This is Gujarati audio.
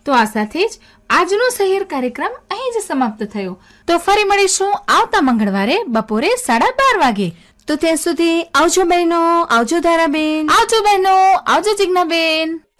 તો આ સાથે જ આજનો શહેર કાર્યક્રમ અહીં જ સમાપ્ત થયો. તો ફરી મળીશું આવતા મંગળવારે બપોરે 12:30 વાગે. તો ત્યાં સુધી આવજો બહેનો, આવજો ધારાબેન. આવજો બહેનો, આવજો જિજ્ઞાબેન.